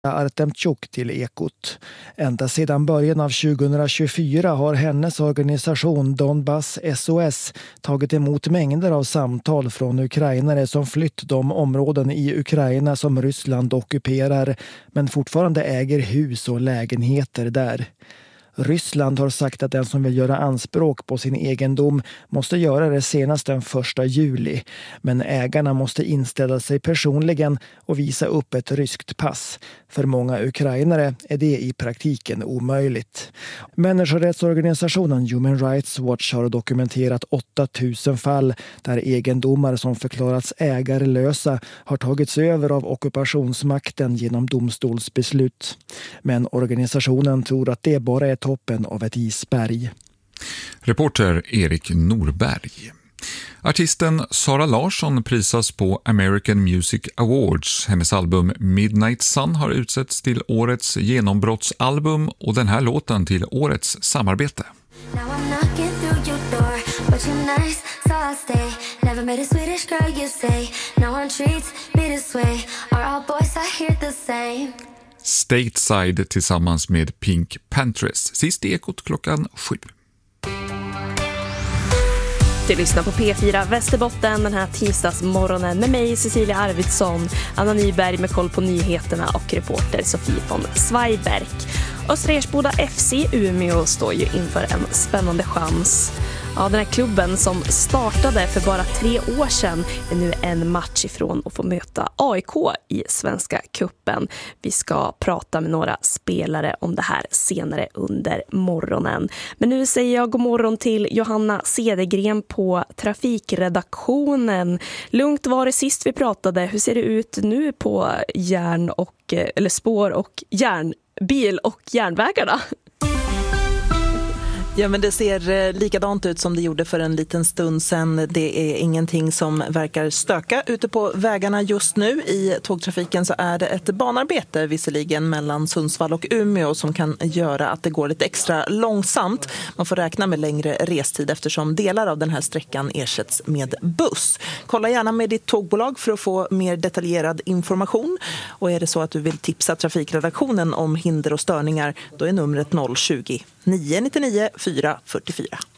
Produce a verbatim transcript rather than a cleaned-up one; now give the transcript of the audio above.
Artemchuk till Ekot. Ända sedan början av tjugohundratjugofyra har hennes organisation Donbass S O S tagit emot mängder av samtal från ukrainare som flytt de områden i Ukraina som Ryssland ockuperar, men fortfarande äger hus och lägenheter där. Ryssland har sagt att den som vill göra anspråk på sin egendom måste göra det senast den första juli. Men ägarna måste inställa sig personligen och visa upp ett ryskt pass. För många ukrainare är det i praktiken omöjligt. Människorättsorganisationen Human Rights Watch har dokumenterat åtta tusen fall där egendomar som förklarats ägarlösa har tagits över av ockupationsmakten genom domstolsbeslut. Men organisationen tror att det bara är toppen av ett isberg. Reporter Erik Norberg. Artisten Sara Larsson prisas på American Music Awards. Hennes album Midnight Sun har utsetts till årets genombrottsalbum och den här låten till årets samarbete. Stateside tillsammans med Pink Panthers. Sist i Ekot klockan sju. Du lyssnar på P fyra Västerbotten den här tisdagsmorgonen med mig Cecilia Arvidsson, Anna Nyberg med koll på nyheterna och reporter Sofie von Zweiberg. Östra Ersboda F C Umeå står ju inför en spännande chans. Ja, den här klubben som startade för bara tre år sedan är nu en match ifrån att få möta A I K i Svenska cupen. Vi ska prata med några spelare om det här senare under morgonen. Men nu säger jag god morgon till Johanna Cedergren på trafikredaktionen. Lugnt var det sist vi pratade. Hur ser det ut nu på järn och, eller spår och järn, bil och järnvägarna? Ja, men det ser likadant ut som det gjorde för en liten stund sedan. Det är ingenting som verkar stöka ute på vägarna just nu. I tågtrafiken så är det ett banarbete visserligen mellan Sundsvall och Umeå som kan göra att det går lite extra långsamt. Man får räkna med längre restid eftersom delar av den här sträckan ersätts med buss. Kolla gärna med ditt tågbolag för att få mer detaljerad information. Och är det så att du vill tipsa trafikredaktionen om hinder och störningar, då är numret noll tjugo, nio nio nio, fyra fyra fyra.